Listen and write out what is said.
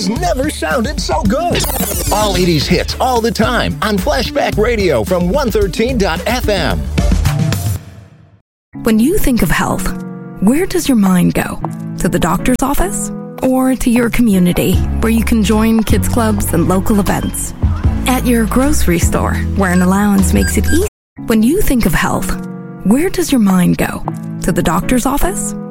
80s never sounded so good. All 80s hits all the time on Flashback Radio from 113.fm. When you think of health, where does your mind go? To the doctor's office? Or to your community, where you can join kids clubs and local events? At your grocery store, where an allowance makes it easy? When you think of health, where does your mind go? To the doctor's office?